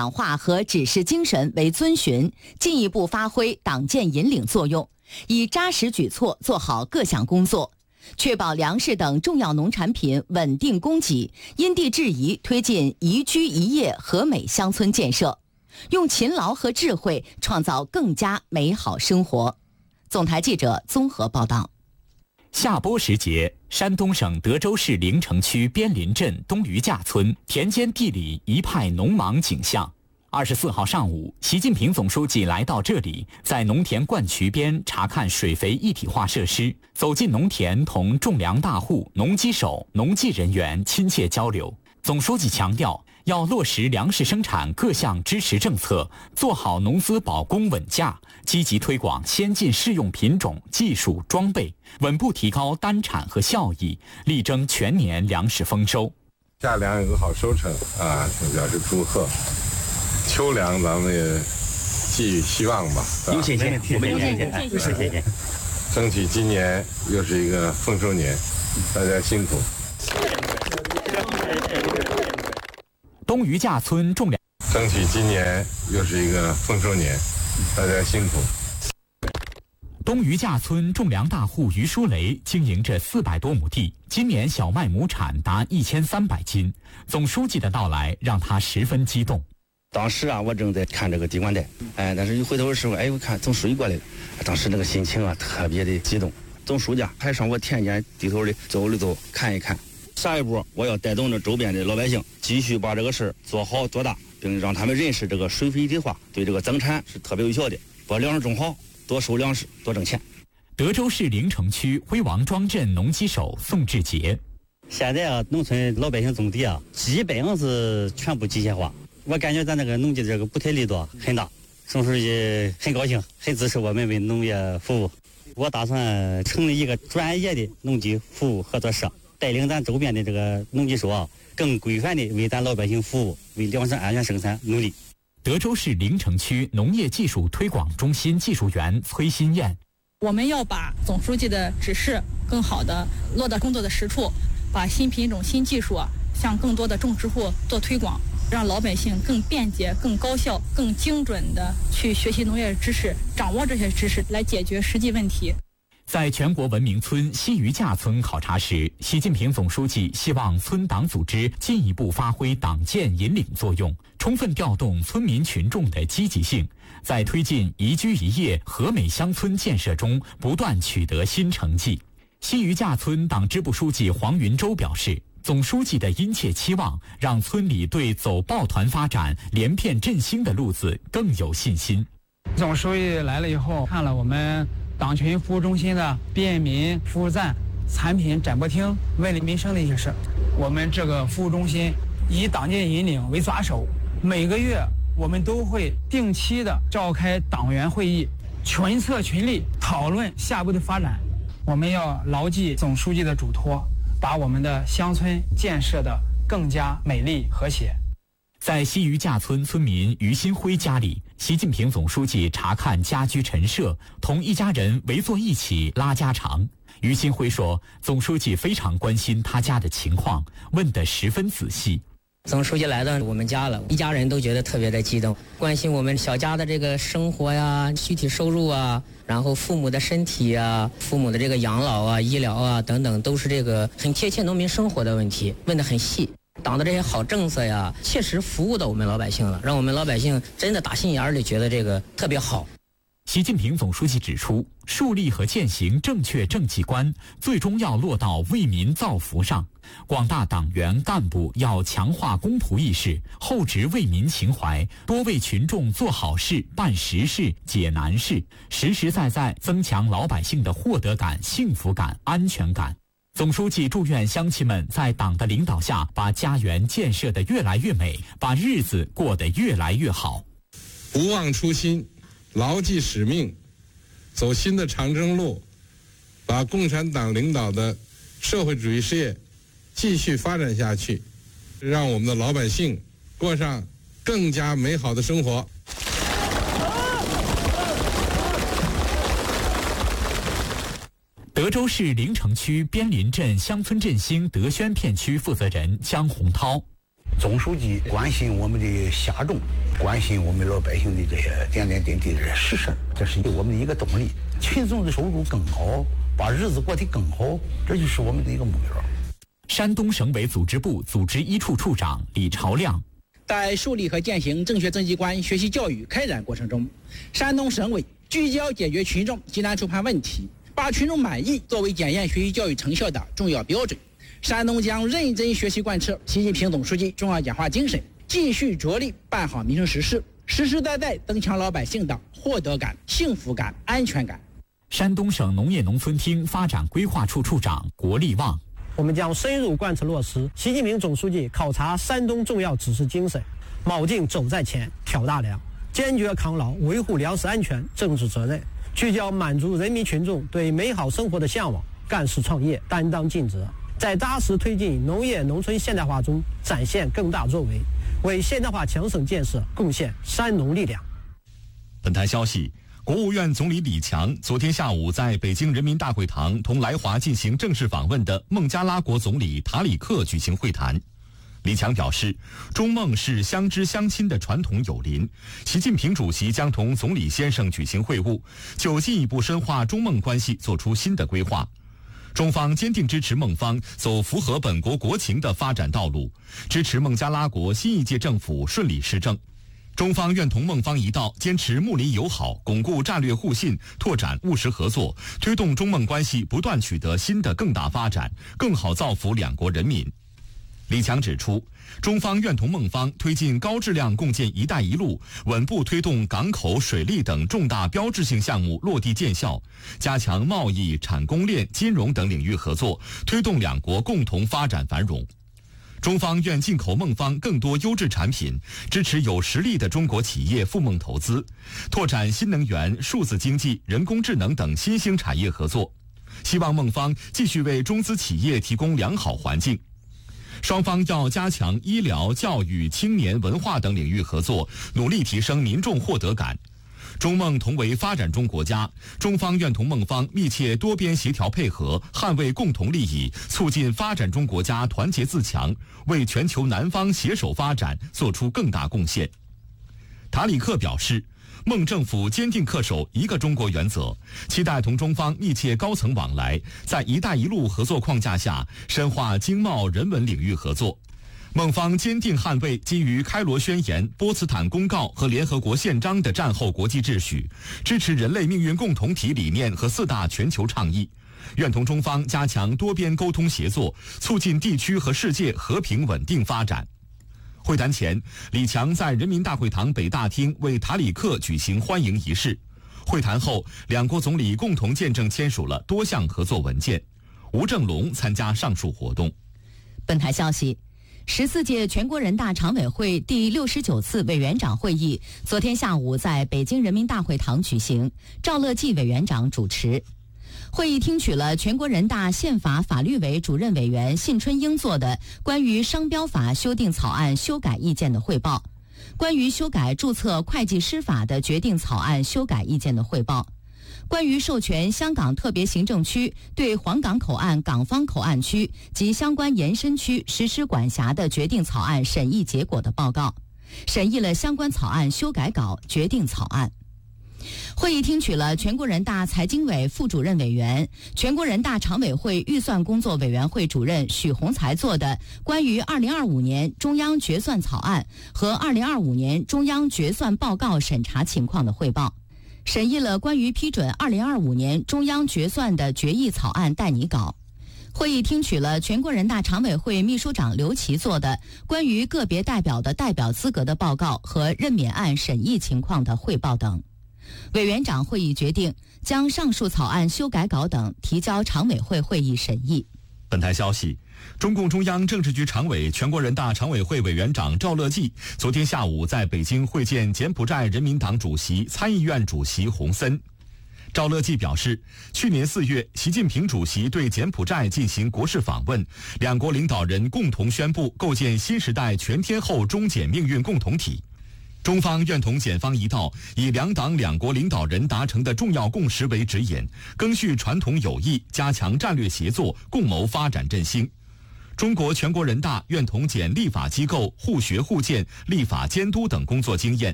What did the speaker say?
讲话和指示精神为遵循，进一步发挥党建引领作用，以扎实举措做好各项工作，确保粮食等重要农产品稳定供给，因地制宜推进宜居宜业和美乡村建设，用勤劳和智慧创造更加美好生活。总台记者综合报道。 下播时节，山东省德州市临城区边林镇东余架村田间地里一派农忙景象。24号上午，习近平总书记来到这里，在农田灌渠边查看水肥一体化设施，走进农田同种粮大户、农机手、农技人员亲切交流。总书记强调，要落实粮食生产各项支持政策，做好农资保供稳价，积极推广先进适用品种、技术、装备，稳步提高单产和效益，力争全年粮食丰收。 夏粮有个好收成啊，表示祝贺。秋粮咱们也寄予希望吧， 有信心，我们有信心， 争取今年又是一个丰收年，大家辛苦。 东余架村种粮， 争取今年又是一个丰收年，大家辛苦。 东余架村种粮大户于书雷经营着400多亩地，今年小麦亩产达1300斤。总书记的到来让他十分激动。 当时啊，我正在看这个地管带，但是一回头的时候，我看总书记过来了，当时那个心情啊特别的激动。总书记还上我田间地头的走了走，看一看。下一步我要带动着周边的老百姓，继续把这个事做好做大，并让他们认识这个水肥一体化对这个增产是特别有效的，把粮食种好，多收粮食，多挣钱。 德州市临城区辉王庄镇农机手宋志杰， 现在啊，农村老百姓种地啊，基本上是全部机械化。我感觉咱那个农机这个补贴力度很大，总书记很高兴，很支持我们为农业服务。我打算成立一个专业的农机服务合作社，带领咱周边的这个农机手啊，更规范的为咱老百姓服务，为粮食安全生产努力。 德州市临城区农业技术推广中心技术员崔新燕， 我们要把总书记的指示更好的落到工作的实处，把新品种、新技术向更多的种植户做推广，让老百姓更便捷、更高效、更精准地去学习农业知识，掌握这些知识来解决实际问题。 在全国文明村西余架村考察时，习近平总书记希望村党组织进一步发挥党建引领作用，充分调动村民群众的积极性，在推进宜居宜业和美乡村建设中不断取得新成绩。西余架村党支部书记黄云洲表示，总书记的殷切期望让村里对走抱团发展、连片振兴的路子更有信心。 总书记来了以后，看了我们党群服务中心的便民服务站、产品展播厅、问理民生的一些事。我们这个服务中心以党建引领为抓手，每个月我们都会定期的召开党员会议，群策群力讨论下一步的发展。我们要牢记总书记的嘱托，把我们的乡村建设得更加美丽和谐。 在西余架村村民于新辉家里，习近平总书记查看家居陈设，同一家人围坐一起拉家常。于新辉说，总书记非常关心他家的情况，问得十分仔细。 总书记来到我们家了，一家人都觉得特别的激动，关心我们小家的这个生活呀、具体收入啊，然后父母的身体啊、父母的这个养老啊、医疗啊等等，都是这个很贴切农民生活的问题，问得很细。党的这些好政策呀，切实服务到我们老百姓了，让我们老百姓真的打心眼里觉得这个特别好。 习近平总书记指出，树立和践行正确政绩观，最终要落到为民造福上。广大党员干部要强化公仆意识，厚植为民情怀，多为群众做好事、办实事、解难事，实实在在增强老百姓的获得感、幸福感、安全感。总书记祝愿乡亲们在党的领导下，把家园建设得越来越美，把日子过得越来越好。 不忘初心，牢记使命，走新的长征路，把共产党领导的社会主义事业继续发展下去，让我们的老百姓过上更加美好的生活。 德州市临城区边林镇乡村振兴德宣片区负责人江洪涛， 总书记关心我们的下众，关心我们老百姓的这些点点滴滴的实事，这是我们的一个动力。群众的收入更好，把日子过得更好，这就是我们的一个目标。 山东省委组织部组织一处处长李朝亮。 在树立和践行正确政绩观学习教育开展过程中，山东省委聚焦解决群众急难触盼问题，把群众满意作为检验学习教育成效的重要标准。山东将认真学习贯彻习近平总书记重要讲话精神，继续着力办好民生实事，实实在在增强老百姓的获得感、幸福感、安全感。 山东省农业农村厅发展规划处处长国立旺。 我们将深入贯彻落实习近平总书记考察山东重要指示精神，铆定走在前、挑大梁，坚决抗牢维护粮食安全政治责任，聚焦满足人民群众对美好生活的向往，干事创业担当尽责，在扎实推进农业农村现代化中展现更大作为，为现代化强省建设贡献山农力量。 本台消息，国务院总理李强昨天下午在北京人民大会堂同来华进行正式访问的孟加拉国总理塔里克举行会谈。李强表示，中孟是相知相亲的传统友邻，习近平主席将同总理先生举行会晤，就进一步深化中孟关系作出新的规划。中方坚定支持孟方走符合本国国情的发展道路，支持孟加拉国新一届政府顺利施政。中方愿同孟方一道，坚持睦邻友好，巩固战略互信，拓展务实合作，推动中孟关系不断取得新的更大发展，更好造福两国人民。李强指出，中方愿同孟方推进高质量共建“一带一路”，稳步推动港口、水利等重大标志性项目落地见效，加强贸易、产供链、金融等领域合作，推动两国共同发展繁荣。中方愿进口孟方更多优质产品，支持有实力的中国企业赴孟投资，拓展新能源、数字经济、人工智能等新兴产业合作。希望孟方继续为中资企业提供良好环境。双方要加强医疗、教育、青年、文化等领域合作，努力提升民众获得感。中孟同为发展中国家，中方愿同孟方密切多边协调配合，捍卫共同利益，促进发展中国家团结自强，为全球南方携手发展做出更大贡献。塔里克表示，孟政府坚定恪守一个中国原则，期待同中方密切高层往来，在“一带一路”合作框架下深化经贸、人文领域合作。孟方坚定捍卫基于开罗宣言、波茨坦公告和联合国宪章的战后国际秩序，支持人类命运共同体理念和4大全球倡议，愿同中方加强多边沟通协作，促进地区和世界和平稳定发展。会谈前，李强在人民大会堂北大厅为塔里克举行欢迎仪式。会谈后，两国总理共同见证签署了多项合作文件。吴正龙参加上述活动。 本台消息，14届全国人大常委会第69次委员长会议昨天下午在北京人民大会堂举行，赵乐际委员长主持。会议听取了全国人大宪法法律委主任委员信春英作的关于商标法修订草案修改意见的汇报，关于修改注册会计师法的决定草案修改意见的汇报，关于授权香港特别行政区对黄港口岸港方口岸区及相关延伸区实施管辖的决定草案审议结果的报告，审议了相关草案修改稿、决定草案。会议听取了全国人大财经委副主任委员、全国人大常委会预算工作委员会主任许宏才作的关于2025年中央决算草案和2025年中央决算报告审查情况的汇报，审议了关于批准2025年中央决算的决议草案代拟稿。会议听取了全国人大常委会秘书长刘奇作的关于个别代表的代表资格的报告和任免案审议情况的汇报等。委员长会议决定将上述草案修改稿等提交常委会会议审议。 本台消息，中共中央政治局常委、全国人大常委会委员长赵乐际昨天下午在北京会见柬埔寨人民党主席、参议院主席洪森。赵乐际表示，去年4月，习近平主席对柬埔寨进行国事访问，两国领导人共同宣布构建新时代全天候中柬命运共同体。中方愿同柬方一道，以两党两国领导人达成的重要共识为指引，赓续传统友谊，加强战略协作，共谋发展振兴。 中国全国人大院统检立法机构互学互鉴、立法监督等工作经验，